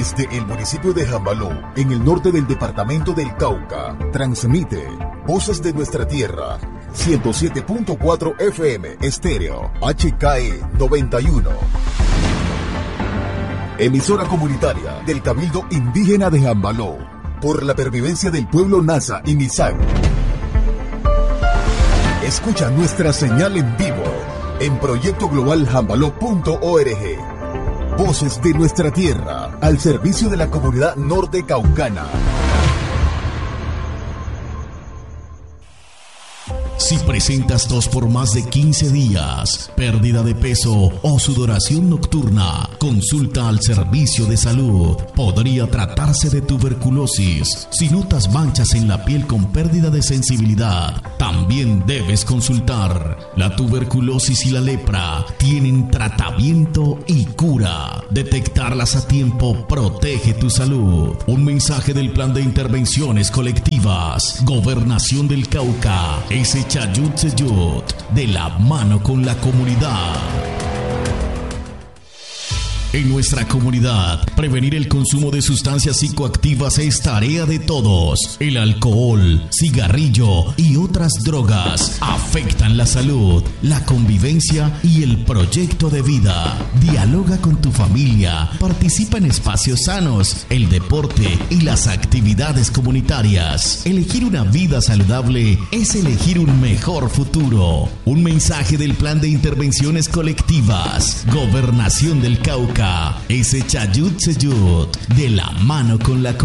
Desde el municipio de Jambaló, en el norte del departamento del Cauca, transmite Voces de Nuestra Tierra, 107.4 FM estéreo, HKE 91. Emisora comunitaria del Cabildo Indígena de Jambaló, por la pervivencia del pueblo Nasa y Misak. Escucha nuestra señal en vivo en proyectoglobaljambaló.org. Voces de Nuestra Tierra, al servicio de la comunidad norte caucana. Si presentas tos por más de 15 días, pérdida de peso o sudoración nocturna, consulta al servicio de salud. Podría tratarse de tuberculosis. Si notas manchas en la piel con pérdida de sensibilidad, también debes consultar. La tuberculosis y la lepra tienen tratamiento y cura. Detectarlas a tiempo protege tu salud. Un mensaje del Plan de Intervenciones Colectivas, Gobernación del Cauca, Chayut Seyut, de la mano con la comunidad. En nuestra comunidad, prevenir el consumo de sustancias psicoactivas es tarea de todos. El alcohol, cigarrillo y otras drogas afectan la salud, la convivencia y el proyecto de vida. Dialoga con tu familia, participa en espacios sanos, el deporte y las actividades comunitarias. Elegir una vida saludable es elegir un mejor futuro. Un mensaje del Plan de Intervenciones Colectivas, Gobernación del Cauca, ese Chayut Seyut, de la mano con la comunidad.